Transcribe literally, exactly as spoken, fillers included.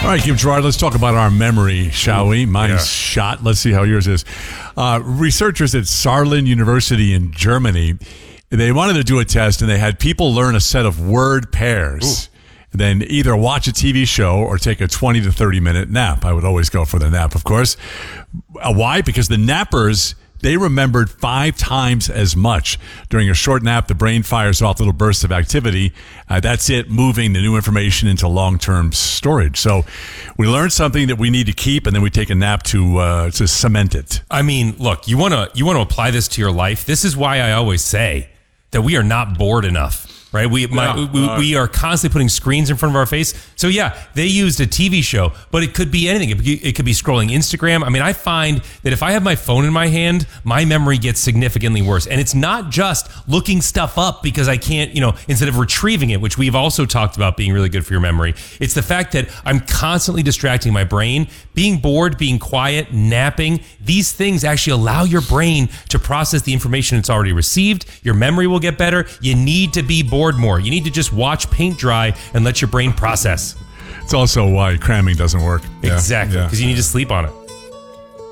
All right, Kim Gerard, let's talk about our memory, shall we? Mine's yeah. shot. Let's see how yours is. Uh, researchers at Saarland University in Germany, they wanted to do a test, and they had people learn a set of word pairs. Ooh. Then either watch a T V show or take a twenty to thirty minute nap. I would always go for the nap, of course. Uh, why? Because the nappers, they remembered five times as much. During a short nap, the brain fires off little bursts of activity. Uh, that's it, moving the new information into long-term storage. So we learned something that we need to keep, and then we take a nap to uh, to cement it. I mean, look, you want to you want to apply this to your life. This is why I always say that we are not bored enough. Right, we, my, yeah, we uh, we are constantly putting screens in front of our face. So yeah, they used a T V show, but it could be anything. It, it could be scrolling Instagram. I mean, I find that if I have my phone in my hand, my memory gets significantly worse. And it's not just looking stuff up because I can't, you know, instead of retrieving it, which we've also talked about being really good for your memory. It's the fact that I'm constantly distracting my brain. Being bored, being quiet, napping, these things actually allow your brain to process the information it's already received. Your memory will get better. You need to be bored more. You need to just watch paint dry and let your brain process. It's also why cramming doesn't work. Exactly, because yeah, yeah. you need to sleep on it.